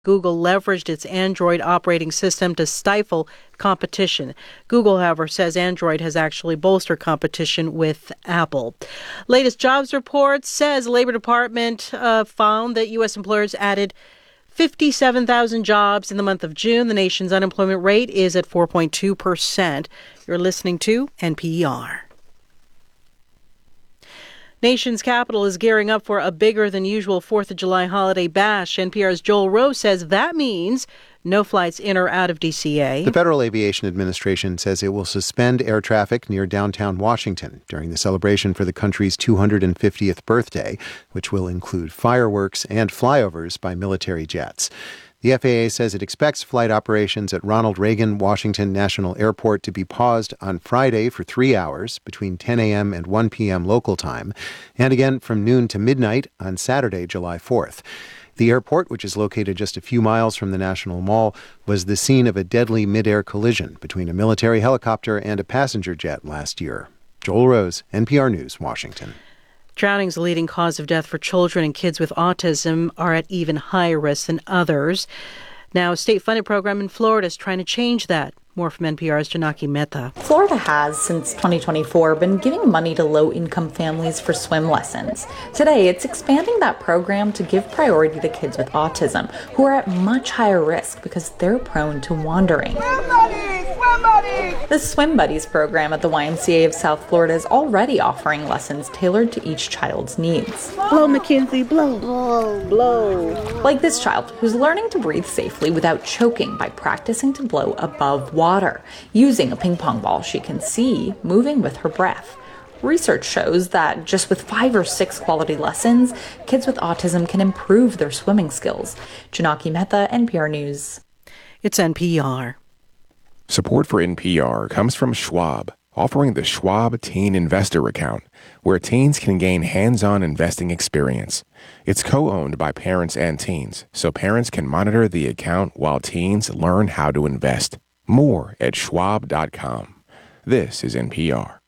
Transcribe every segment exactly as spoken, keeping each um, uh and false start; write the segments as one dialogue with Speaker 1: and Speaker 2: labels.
Speaker 1: Google leveraged its Android operating system to stifle competition. Google, however, says Android has actually bolstered competition with Apple. Latest jobs report says the Labor Department uh, found that U S employers added fifty-seven thousand jobs in the month of June. The nation's unemployment rate is at four point two percent. You're listening to N P R. Nation's capital is gearing up for a bigger than usual fourth of July holiday bash. N P R's Joel Rose says that means no flights in or out of D C A.
Speaker 2: The Federal Aviation Administration says it will suspend air traffic near downtown Washington during the celebration for the country's two hundred fiftieth birthday, which will include fireworks and flyovers by military jets. The F A A says it expects flight operations at Ronald Reagan Washington National Airport to be paused on Friday for three hours between ten a.m. and one p.m. local time, and again from noon to midnight on Saturday, July fourth. The airport, which is located just a few miles from the National Mall, was the scene of a deadly mid-air collision between a military helicopter and a passenger jet last year. Joel Rose, N P R News, Washington.
Speaker 1: Drowning's the leading cause of death for children, and kids with autism are at even higher risk than others. Now, a state-funded program in Florida is trying to change that. More from N P R's Janaki Mehta.
Speaker 3: Florida has, since twenty twenty-four, been giving money to low-income families for swim lessons. Today, it's expanding that program to give priority to kids with autism, who are at much higher risk because they're prone to wandering. Swim buddies! Swim buddies! The Swim Buddies program at the Y M C A of South Florida is already offering lessons tailored to each child's needs.
Speaker 4: Blow, Mackenzie, blow. Blow.
Speaker 3: Blow. Like this child, who's learning to breathe safely without choking by practicing to blow above water, using a ping pong ball she can see moving with her breath. Research shows that just with five or six quality lessons, kids with autism can improve their swimming skills. Janaki Mehta, N P R News.
Speaker 1: It's N P R.
Speaker 5: Support for N P R comes from Schwab, offering the Schwab Teen Investor Account, where teens can gain hands-on investing experience. It's co-owned by parents and teens, so parents can monitor the account while teens learn how to invest. More at schwab dot com. This is N P R.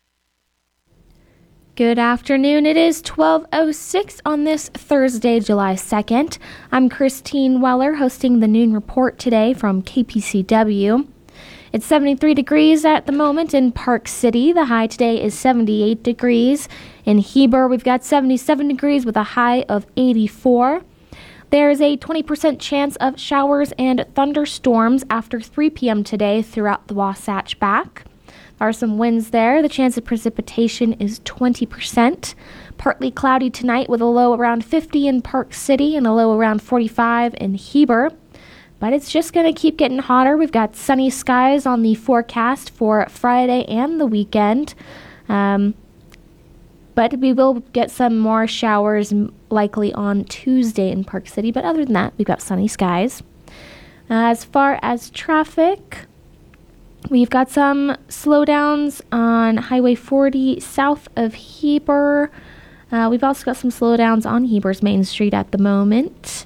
Speaker 6: Good afternoon. It is twelve oh six on this Thursday, July second. I'm Christine Weller, hosting the Noon Report today from K P C W. It's seventy-three degrees at the moment in Park City. The high today is seventy-eight degrees. In Heber, we've got seventy-seven degrees with a high of eighty-four. There's a twenty percent chance of showers and thunderstorms after three p.m. today throughout the Wasatch Back. There are some winds there. The chance of precipitation is twenty percent. Partly cloudy tonight with a low around fifty in Park City and a low around forty-five in Heber. But it's just going to keep getting hotter. We've got sunny skies on the forecast for Friday and the weekend. Um, but we will get some more showers likely on Tuesday in Park City. But other than that, we've got sunny skies. Uh, as far as traffic, we've got some slowdowns on Highway forty south of Heber. Uh, we've also got some slowdowns on Heber's Main Street at the moment.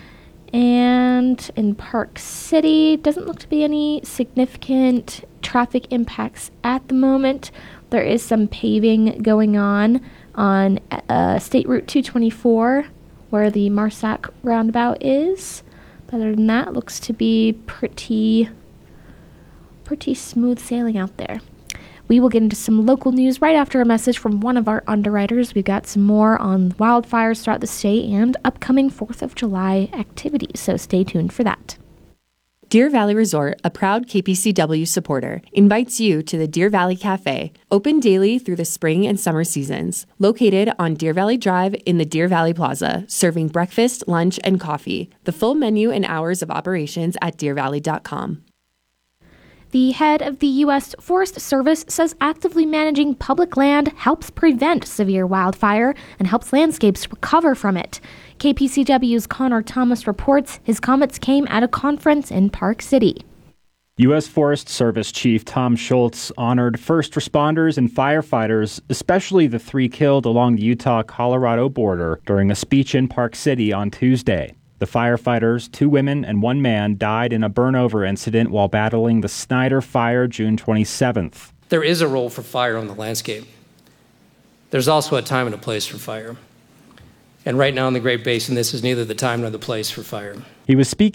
Speaker 6: And in Park City, doesn't look to be any significant traffic impacts at the moment. There is some paving going on on uh, State Route two twenty-four, where the Marsac roundabout is. But other than that, it looks to be pretty, pretty smooth sailing out there. We will get into some local news right after a message from one of our underwriters. We've got some more on wildfires throughout the state and upcoming fourth of July activities, so stay tuned for that.
Speaker 7: Deer Valley Resort, a proud K P C W supporter, invites you to the Deer Valley Cafe, open daily through the spring and summer seasons. Located on Deer Valley Drive in the Deer Valley Plaza, serving breakfast, lunch, and coffee. The full menu and hours of operations at deer valley dot com.
Speaker 6: The head of the U S Forest Service says actively managing public land helps prevent severe wildfire and helps landscapes recover from it. K P C W's Connor Thomas reports his comments came at a conference in Park City.
Speaker 8: U S Forest Service Chief Tom Schultz honored first responders and firefighters, especially the three killed along the Utah-Colorado border, during a speech in Park City on Tuesday. The firefighters, two women and one man, died in a burnover incident while battling the Snyder Fire June twenty-seventh.
Speaker 9: There is a role for fire on the landscape. There's also a time and a place for fire. And right now in the Great Basin, this is neither the time nor the place for fire.
Speaker 8: He was speaking